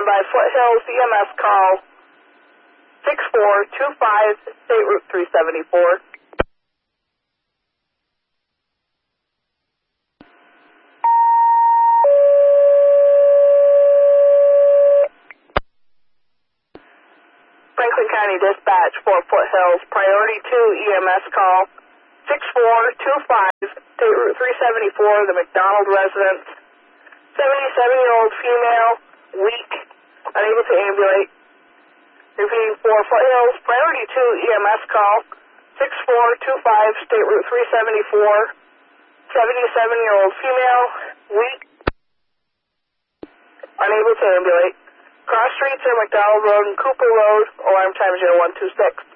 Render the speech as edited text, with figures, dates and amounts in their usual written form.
standby. Foothills EMS call 6425, State Route 374. Franklin County Dispatch for Foothills, Priority 2 EMS call 6425, State Route 374, the McDonald residence. 77-year-old female, weak, unable to ambulate. Repeating for Foothills, Priority 2 EMS call 6425, State Route 374. 77-year-old female, weak, unable to ambulate. Cross streets are McDonald Road and Cooper Road. Alarm time 0126.